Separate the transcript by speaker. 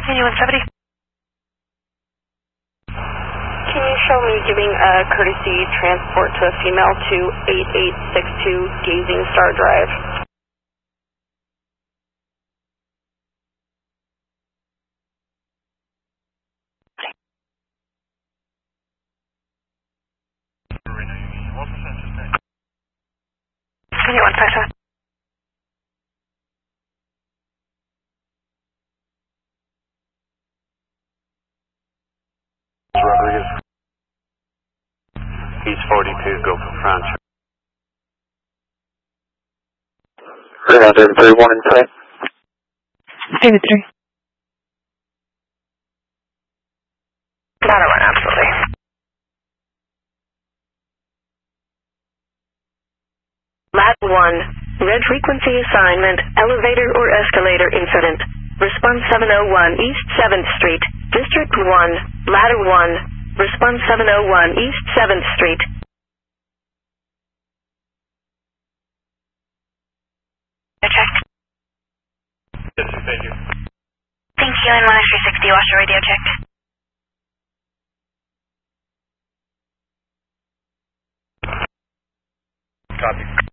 Speaker 1: 170.
Speaker 2: Can you show me giving a courtesy transport to a female to 8862 Gazing Star Drive?
Speaker 1: Anyone, Paisa?
Speaker 3: Rodriguez. East 42, go for France.
Speaker 4: David 3, 1 in sight.
Speaker 1: David 3. Ladder 1, absolutely.
Speaker 5: Ladder 1, red frequency assignment, elevator or escalator incident. Response 701 East 7th Street, District 1, Ladder 1, Response 701 East 7th Street.
Speaker 1: Check.
Speaker 3: Yes, thank you.
Speaker 1: Thank you, and 1X360, watch your radio checked.
Speaker 3: Copy.